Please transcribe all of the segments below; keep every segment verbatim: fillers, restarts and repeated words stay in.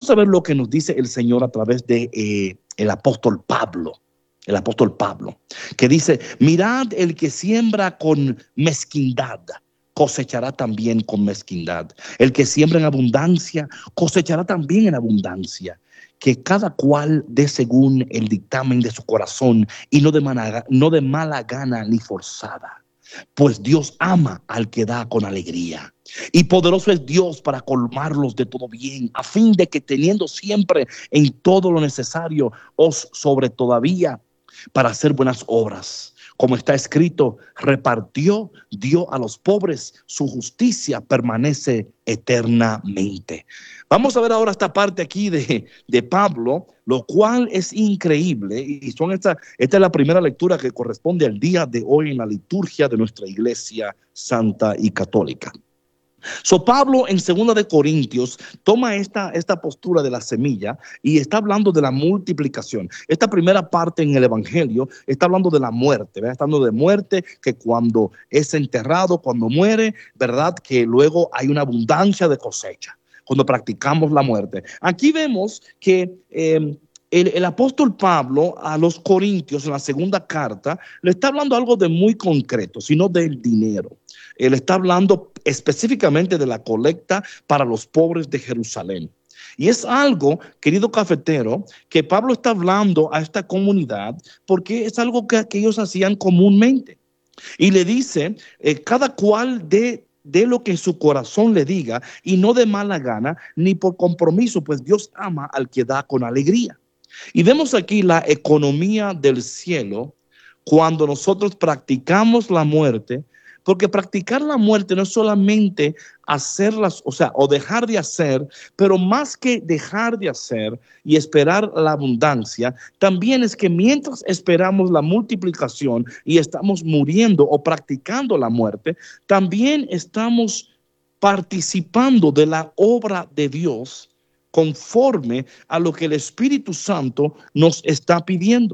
Vamos a ver lo que nos dice el Señor a través de eh, el apóstol Pablo. El apóstol Pablo, que dice: mirad, el que siembra con mezquindad, cosechará también con mezquindad. El que siembra en abundancia, cosechará también en abundancia. Que cada cual dé según el dictamen de su corazón, y no de mala, no de mala gana ni forzada. Pues Dios ama al que da con alegría. Y poderoso es Dios para colmarlos de todo bien, a fin de que teniendo siempre en todo lo necesario, os sobre todavía para hacer buenas obras. Como está escrito, repartió, dio a los pobres, su justicia permanece eternamente. Vamos a ver ahora esta parte aquí de, de Pablo, lo cual es increíble. Y son esta, esta es la primera lectura que corresponde al día de hoy en la liturgia de nuestra iglesia santa y católica. So, Pablo en segunda de Corintios toma esta, esta postura de la semilla y está hablando de la multiplicación. Esta primera parte en el evangelio está hablando de la muerte, ¿verdad? Está hablando de muerte, que cuando es enterrado, cuando muere, ¿verdad? Que luego hay una abundancia de cosecha cuando practicamos la muerte. Aquí vemos que eh, el, el apóstol Pablo a los Corintios en la segunda carta le está hablando algo de muy concreto, sino del dinero. Él está hablando específicamente de la colecta para los pobres de Jerusalén. Y es algo, querido cafetero, que Pablo está hablando a esta comunidad porque es algo que, que ellos hacían comúnmente. Y le dice, eh, cada cual de, de lo que en su corazón le diga, y no de mala gana ni por compromiso, pues Dios ama al que da con alegría. Y vemos aquí la economía del cielo cuando nosotros practicamos la muerte. Porque practicar la muerte no es solamente hacerlas, o sea, o dejar de hacer, pero más que dejar de hacer y esperar la abundancia, también es que mientras esperamos la multiplicación y estamos muriendo o practicando la muerte, también estamos participando de la obra de Dios conforme a lo que el Espíritu Santo nos está pidiendo.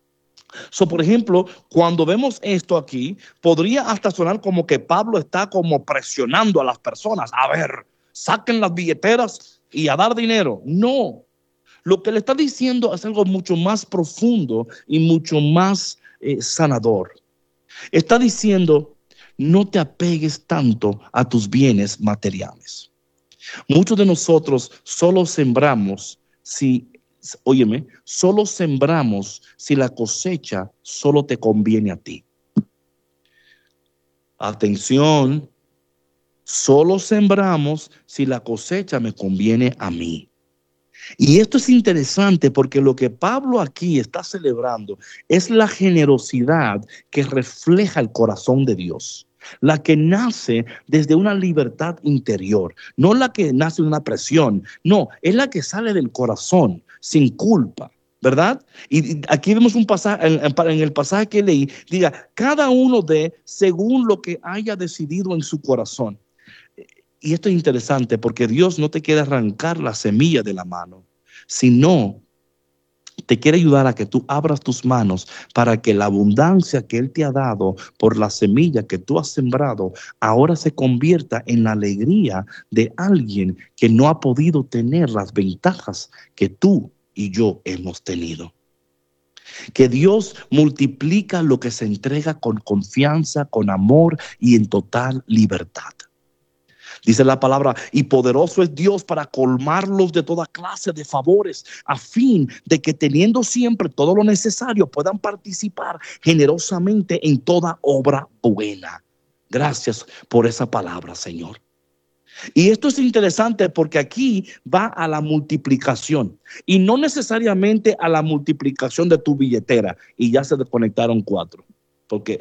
So, por ejemplo, cuando vemos esto aquí, podría hasta sonar como que Pablo está como presionando a las personas. A ver, saquen las billeteras y a dar dinero. No, lo que le está diciendo es algo mucho más profundo y mucho más eh, sanador. Está diciendo, no te apegues tanto a tus bienes materiales. Muchos de nosotros solo sembramos si... Óyeme, solo sembramos si la cosecha solo te conviene a ti. Atención, solo sembramos si la cosecha me conviene a mí. Y esto es interesante porque lo que Pablo aquí está celebrando es la generosidad que refleja el corazón de Dios. La que nace desde una libertad interior, no la que nace de una presión, no, es la que sale del corazón, sin culpa, ¿verdad? Y aquí vemos un pasaje, en, en el pasaje que leí, diga, cada uno de según lo que haya decidido en su corazón. Y esto es interesante porque Dios no te quiere arrancar la semilla de la mano, sino te quiere ayudar a que tú abras tus manos para que la abundancia que Él te ha dado por la semilla que tú has sembrado ahora se convierta en la alegría de alguien que no ha podido tener las ventajas que tú y yo hemos tenido. Que Dios multiplica lo que se entrega con confianza, con amor y en total libertad. Dice la palabra, y poderoso es Dios para colmarlos de toda clase de favores, a fin de que teniendo siempre todo lo necesario puedan participar generosamente en toda obra buena. Gracias por esa palabra, Señor. Y esto es interesante porque aquí va a la multiplicación y no necesariamente a la multiplicación de tu billetera. Y ya se desconectaron cuatro, porque...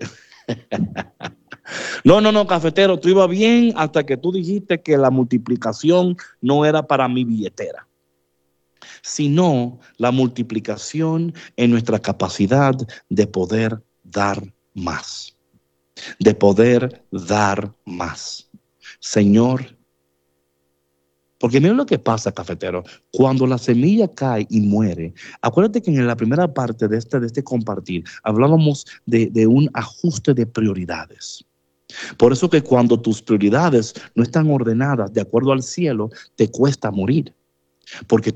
No, no, no, cafetero, tú ibas bien hasta que tú dijiste que la multiplicación no era para mi billetera, sino la multiplicación en nuestra capacidad de poder dar más, de poder dar más. Señor, porque mira lo que pasa, cafetero, cuando la semilla cae y muere, acuérdate que en la primera parte de este, de este compartir hablábamos de, de un ajuste de prioridades. Por eso que cuando tus prioridades no están ordenadas de acuerdo al cielo, te cuesta morir. Porque